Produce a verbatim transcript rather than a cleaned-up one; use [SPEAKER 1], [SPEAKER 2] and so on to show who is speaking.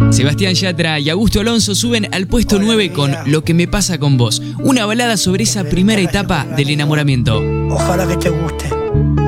[SPEAKER 1] Sebastián Yatra y Augusto Alonso suben al puesto nueve con Lo que me pasa con vos, una balada sobre esa primera etapa del enamoramiento.
[SPEAKER 2] Ojalá que te guste.